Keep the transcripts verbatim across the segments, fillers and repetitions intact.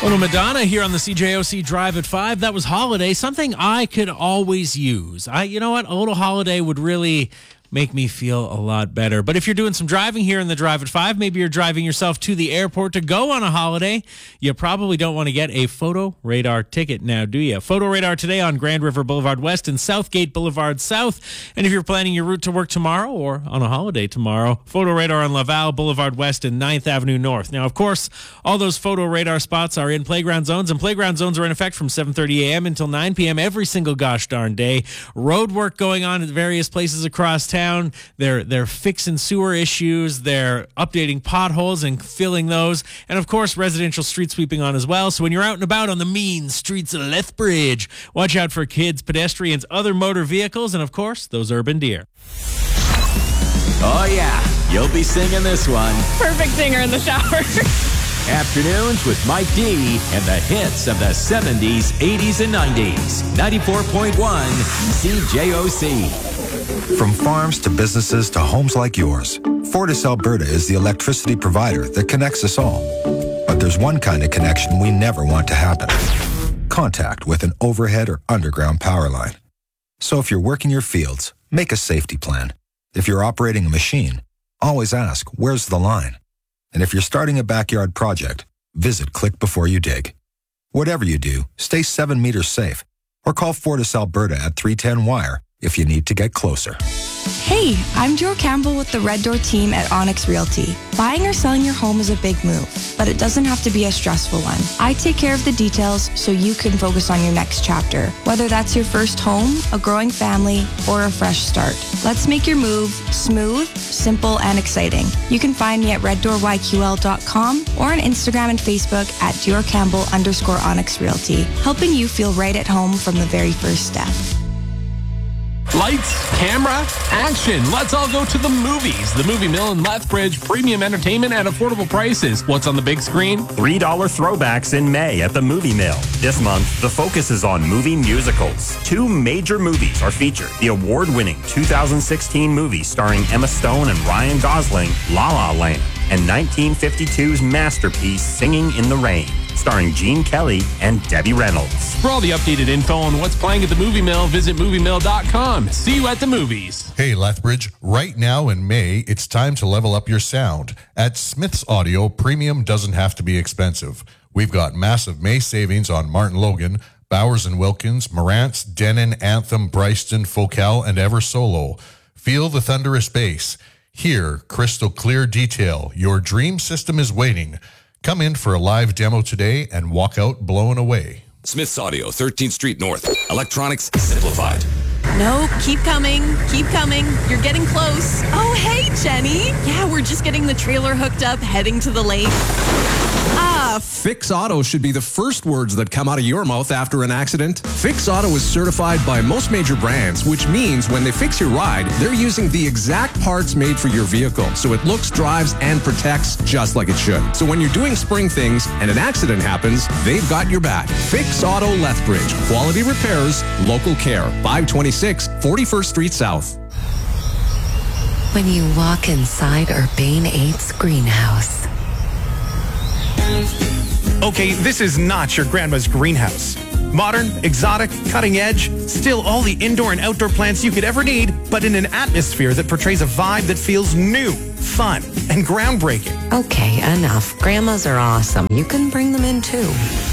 Little Madonna here on the C J O C Drive at five. That was Holiday, something I could always use. I, you know what? A little Holiday would really make me feel a lot better. But if you're doing some driving here in the Drive at five, maybe you're driving yourself to the airport to go on a holiday, you probably don't want to get a Photo Radar ticket now, do you? Photo Radar today on Grand River Boulevard West and Southgate Boulevard South. And if you're planning your route to work tomorrow or on a holiday tomorrow, Photo Radar on Laval Boulevard West and ninth Avenue North. Now, of course, all those Photo Radar spots are in playground zones, and playground zones are in effect from seven thirty a.m. until nine p.m. every single gosh darn day. Road work going on at various places across town. They're they're fixing sewer issues. They're updating potholes and filling those. And, of course, residential street sweeping on as well. So when you're out and about on the mean streets of Lethbridge, watch out for kids, pedestrians, other motor vehicles, and, of course, those urban deer. Oh, yeah. You'll be singing this one. Perfect singer in the shower. Afternoons with Mike D and the hits of the seventies, eighties, and nineties. ninety-four point one C J O C. From farms to businesses to homes like yours, Fortis Alberta is the electricity provider that connects us all. But there's one kind of connection we never want to happen. Contact with an overhead or underground power line. So if you're working your fields, make a safety plan. If you're operating a machine, always ask, where's the line? And if you're starting a backyard project, visit Click Before You Dig. Whatever you do, stay seven meters safe or call Fortis Alberta at three ten wire if you need to get closer. Hey, I'm Joe Campbell with the Red Door team at Onyx Realty. Buying or selling your home is a big move, but it doesn't have to be a stressful one. I take care of the details so you can focus on your next chapter, whether that's your first home, a growing family, or a fresh start. Let's make your move smooth, simple, and exciting. You can find me at red door y q l dot com or on Instagram and Facebook at Dior Campbell underscore Onyx Realty, helping you feel right at home from the very first step. Lights, camera, action. Let's all go to the movies. The Movie Mill in Lethbridge. Premium entertainment at affordable prices. What's on the big screen? three dollar throwbacks in May at the Movie Mill. This month, the focus is on movie musicals. Two major movies are featured. The award-winning two thousand sixteen movie starring Emma Stone and Ryan Gosling, La La Land, and nineteen fifty-two's masterpiece, Singing in the Rain, starring Gene Kelly and Debbie Reynolds. For all the updated info on what's playing at the Movie Mill, visit movie mill dot com. See you at the movies. Hey, Lethbridge, right now in May, it's time to level up your sound. At Smith's Audio, premium doesn't have to be expensive. We've got massive May savings on Martin Logan, Bowers and Wilkins, Marantz, Denon, Anthem, Bryston, Focal, and Ever Solo. Feel the thunderous bass. Hear crystal clear detail. Your dream system is waiting. Come in for a live demo today and walk out blown away. Smith's Audio, thirteenth Street North. Electronics simplified. No, keep coming. Keep coming. You're getting close. Oh, hey, Jenny. Yeah, we're just getting the trailer hooked up, heading to the lake. Ah, Fix Auto should be the first words that come out of your mouth after an accident. Fix Auto is certified by most major brands, which means when they fix your ride, they're using the exact parts made for your vehicle, so it looks, drives, and protects just like it should. So when you're doing spring things and an accident happens, they've got your back. Fix Auto Lethbridge. Quality repairs, local care. five twenty-six forty-first Street South. When you walk inside Urbane eight's greenhouse. Okay, this is not your grandma's greenhouse. Modern, exotic, cutting edge, still all the indoor and outdoor plants you could ever need, but in an atmosphere that portrays a vibe that feels new, fun, and groundbreaking. Okay, enough. Grandmas are awesome. You can bring them in too.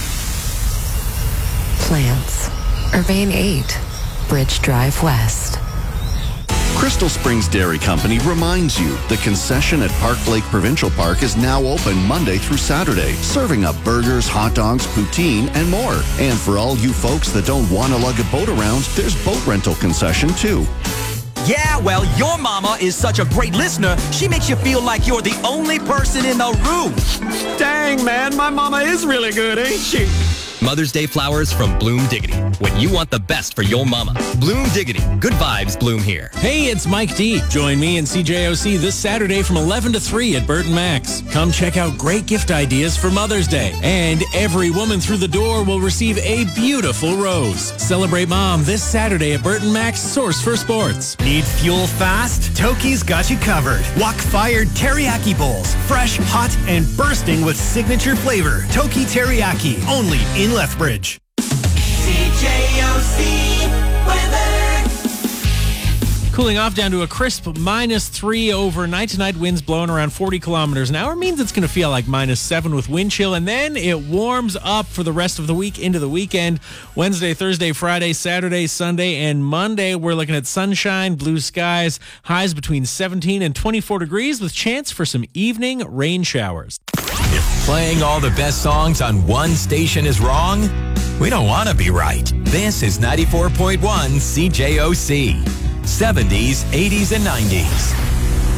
Plants. Urbane eight, Bridge Drive West. Crystal Springs Dairy Company reminds you the concession at Park Lake Provincial Park is now open Monday through Saturday, serving up burgers, hot dogs, poutine, and more. And for all you folks that don't want to lug a boat around, there's boat rental concession too. Yeah, well, your mama is such a great listener, she makes you feel like you're the only person in the room. Dang, man, my mama is really good, ain't she? Mother's Day flowers from Bloom Diggity. When you want the best for your mama. Bloom Diggity. Good vibes bloom here. Hey, it's Mike D. Join me and C J O C this Saturday from eleven to three at Burton Max. Come check out great gift ideas for Mother's Day. And every woman through the door will receive a beautiful rose. Celebrate Mom this Saturday at Burton Max, source for sports. Need fuel fast? Toki's got you covered. Wok-fired teriyaki bowls. Fresh, hot, and bursting with signature flavor. Toki Teriyaki. Only in Lethbridge. C J O C weather. Cooling off down to a crisp minus three overnight. Tonight, winds blowing around forty kilometers an hour means it's going to feel like minus seven with wind chill. And then it warms up for the rest of the week into the weekend. Wednesday, Thursday, Friday, Saturday, Sunday, and Monday, we're looking at sunshine, blue skies, highs between seventeen and twenty-four degrees with chance for some evening rain showers. If playing all the best songs on one station is wrong, we don't want to be right. This is ninety-four point one C J O C. seventies, eighties, and nineties.